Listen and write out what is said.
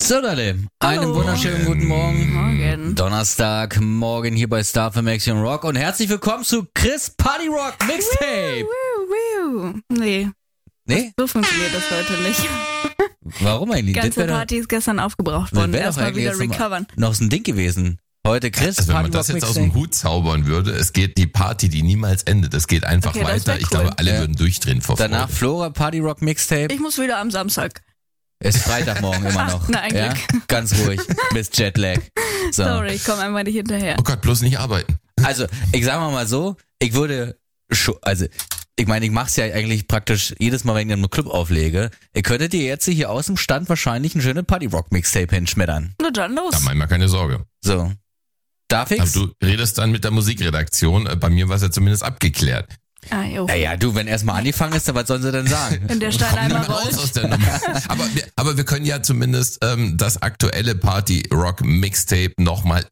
So, Leute, einen wunderschönen guten Morgen. Morgen. Donnerstagmorgen hier bei Star für Maxion Rock und herzlich willkommen zu Chris Party Rock Mixtape. Nee, Nee? so funktioniert das heute nicht. Warum eigentlich? Die ganze Party ist gestern aufgebraucht worden. Erstmal wieder recovern. Noch so ein Ding gewesen. Heute Chris Also wenn Party man das Rock jetzt aus Mixtape. dem Hut zaubern würde, es geht die Party, die niemals endet. Es geht einfach Okay, das wär weiter. Ich cool. glaube, alle Ja. würden durchdrehen vor Danach Freude. Flora Party Rock Mixtape. Ich muss wieder am Samstag. Ist Freitagmorgen immer noch. Na, ein ja? Glück. Ganz ruhig. Bis Jetlag. So. Sorry, ich komme einfach nicht hinterher. Oh Gott, bloß nicht arbeiten. Also, ich sag mal so, ich würde schon, also, ich meine, ich mach's ja eigentlich praktisch jedes Mal, wenn ich einen Club auflege. Ihr könntet dir jetzt hier aus dem Stand wahrscheinlich ein schönes Party-Rock-Mixtape hinschmettern. Na dann los. Da mach ich mal keine Sorge. So. Darf Aber ich's? du redest dann mit der Musikredaktion. Bei mir war es ja zumindest abgeklärt. Ah, jo. Naja, du, wenn erstmal angefangen ist, dann was sollen sie denn sagen? Wenn der Stein Komm einmal nicht mehr raus rollt. aus der Nummer. Aber wir können ja zumindest das aktuelle Party-Rock-Mixtape nochmal